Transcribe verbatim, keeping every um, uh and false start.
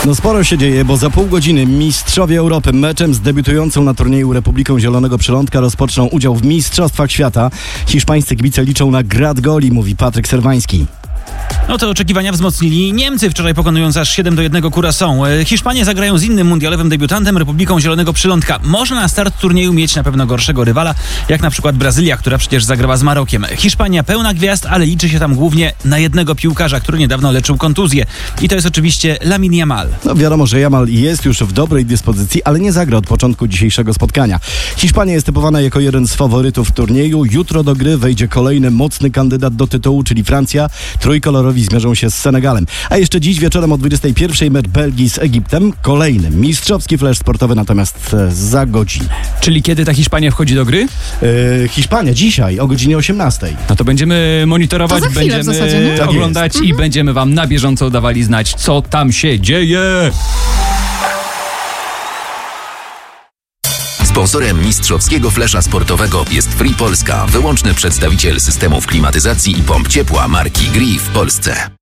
No sporo się dzieje, bo za pół godziny mistrzowie Europy meczem z debiutującą na turnieju Republiką Zielonego Przylądka rozpoczną udział w Mistrzostwach Świata. Hiszpańscy kibice liczą na grad goli, mówi Patryk Serwański. No to oczekiwania wzmocnili Niemcy, wczoraj pokonując aż siedem do jednego Curaçao. Hiszpanie zagrają z innym mundialowym debiutantem, Republiką Zielonego Przylądka. Można na start turnieju mieć na pewno gorszego rywala, jak na przykład Brazylia, która przecież zagrała z Marokiem. Hiszpania pełna gwiazd, ale liczy się tam głównie na jednego piłkarza, który niedawno leczył kontuzję. I to jest oczywiście Lamine Yamal. No wiadomo, że Yamal jest już w dobrej dyspozycji, ale nie zagra od początku dzisiejszego spotkania. Hiszpania jest typowana jako jeden z faworytów turnieju. Jutro do gry wejdzie kolejny mocny kandydat do tytułu, czyli Francja. Trójkolorowi zmierzą się z Senegalem. A jeszcze dziś wieczorem o dwudziestej pierwszej mecz Belgii z Egiptem. Kolejny mistrzowski flash sportowy, natomiast za godzinę. Czyli kiedy ta Hiszpania wchodzi do gry? Yy, Hiszpania dzisiaj o godzinie osiemnastej. No to będziemy monitorować, to za chwilę będziemy w zasadzie, nie? Tak oglądać jest. i będziemy wam na bieżąco dawali znać, co tam się dzieje. Sponsorem mistrzowskiego flesza sportowego jest Free Polska, wyłączny przedstawiciel systemów klimatyzacji i pomp ciepła marki Gree w Polsce.